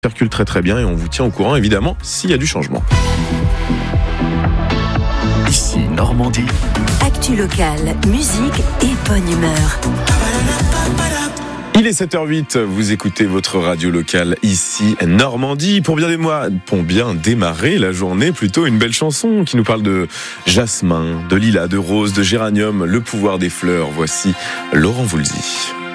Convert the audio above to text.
circule très très bien et on vous tient au courant évidemment s'il y a du changement. Ici Normandie. Actu locale, musique et bonne humeur. Il est 7h08, vous écoutez votre radio locale ici Normandie. Pour bien démarrer la journée, plutôt une belle chanson qui nous parle de jasmin, de lilas, de rose, de géranium, le pouvoir des fleurs. Voici Laurent Voulzy.